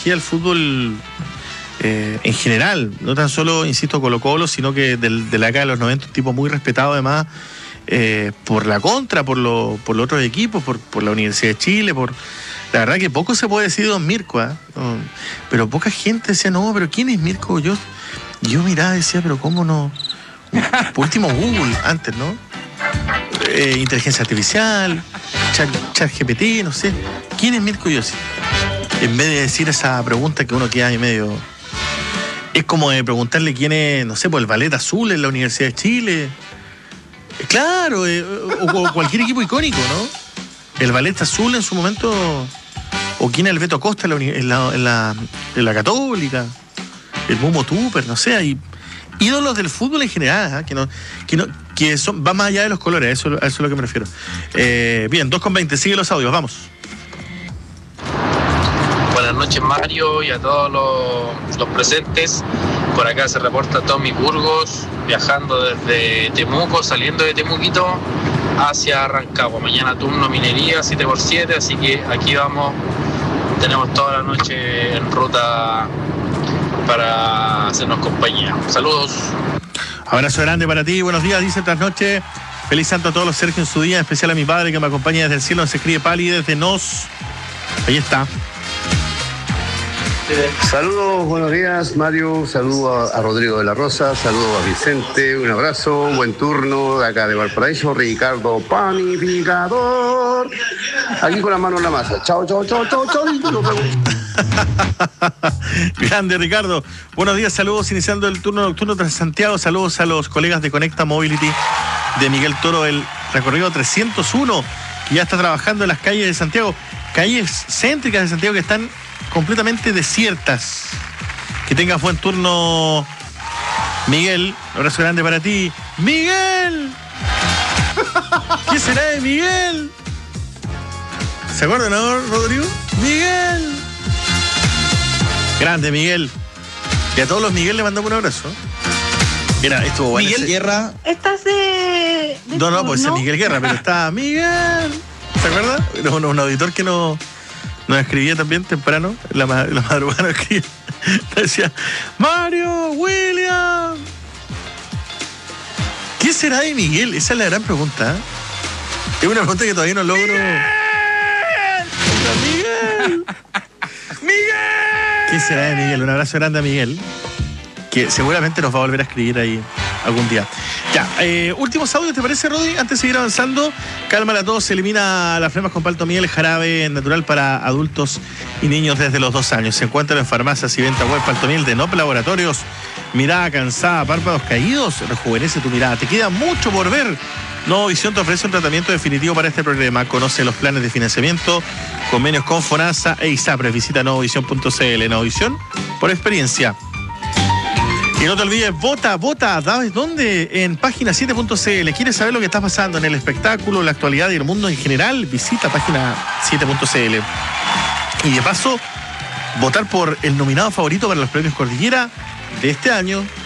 analogía al fútbol en general, no tan solo, insisto, Colo-Colo, sino que de la acá de los 90, un tipo muy respetado además por la contra, por los otros equipos, por la Universidad de Chile, la verdad que poco se puede decir de don Mirko, pero poca gente decía, no, pero ¿quién es Mirko? Yo miraba y decía, pero ¿cómo no? Por último Google, antes, ¿no? Inteligencia artificial, chat GPT, no sé. ¿Quién es Mirko Yossi? En vez de decir esa pregunta que uno queda ahí medio... Es como de preguntarle quién es, no sé, pues el ballet azul en la Universidad de Chile. Claro, o cualquier equipo icónico, ¿no? El ballet azul en su momento, o quién es el Beto Costa en la Católica, el Mumo Tupper, no sé, hay ídolos del fútbol en general, que va más allá de los colores, a eso es lo que me refiero. Bien, 2:20, sigue los audios, vamos. Buenas noches, Mario, y a todos los presentes. Por acá se reporta Tommy Burgos, viajando desde Temuco, saliendo de Temuquito hacia Rancagua. Mañana turno minería 7x7, así que aquí vamos. Tenemos toda la noche en ruta para hacernos compañía. Saludos. Abrazo grande para ti, buenos días, dice tras noche. Feliz santo a todos los Sergio en su día, en especial a mi padre que me acompaña desde el cielo, se escribe Pali desde Nos. Ahí está. Saludos, buenos días, Mario. Saludos a Rodrigo de la Rosa, saludos a Vicente, un abrazo, buen turno de acá de Valparaíso, Ricardo Panificador. Aquí con la mano en la masa. Chao. Grande, Ricardo. Buenos días, saludos iniciando el turno nocturno tras Santiago. Saludos a los colegas de Conecta Mobility de Miguel Toro, el recorrido 301, que ya está trabajando en las calles de Santiago, calles céntricas de Santiago que están completamente desiertas. Que tengas buen turno, Miguel. Un abrazo grande para ti. ¡Miguel! ¿Qué será de Miguel? ¿Se acuerdan, no, Rodrigo? ¡Miguel! Grande, Miguel. Y a todos los Miguel le mandamos un abrazo. Mira, estuvo bueno. Miguel Guerra. Estás de No, pues es Miguel Guerra, pero está Miguel. ¿Se acuerda? Era un auditor que nos escribía también temprano, la madrugada nos escribía. Decía, Mario, William. ¿Qué será de Miguel? Esa es la gran pregunta. Es una pregunta que todavía no logro. ¡Miguel! ¿Qué será de Miguel? Un abrazo grande a Miguel, que seguramente nos va a volver a escribir ahí algún día. Ya, últimos audios, ¿te parece, Rodi? Antes de seguir avanzando, cálmala a todos, se elimina las flemas con palto miel, jarabe natural para adultos y niños desde los 2 años. Se encuentra en farmacias y venta web. Palto miel de Nop Laboratorios. Mirada cansada, párpados caídos, rejuvenece tu mirada. Te queda mucho por ver. Nuevo Visión te ofrece un tratamiento definitivo para este problema. Conoce los planes de financiamiento, convenios con FONASA e ISAPRES. Visita novovision.cl. Novovisión por experiencia. Y no te olvides, vota, ¿sabes dónde? En página 7.cl. ¿Quieres saber lo que está pasando en el espectáculo, la actualidad y el mundo en general? Visita página 7.cl. Y de paso, votar por el nominado favorito para los premios Cordillera de este año,